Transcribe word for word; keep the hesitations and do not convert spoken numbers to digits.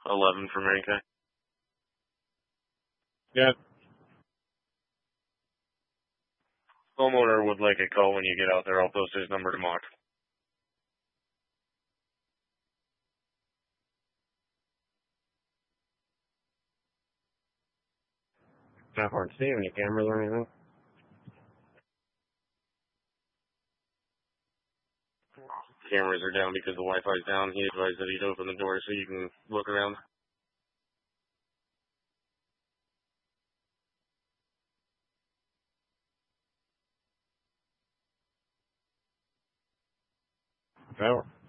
eleven for Mary Kay. Yeah. Homeowner would like a call when you get out there. I'll post his number tomorrow. Not hard to see. Any cameras or anything? Cameras are down because the Wi-Fi's down. He advised that he'd open the door so you can look around. Power.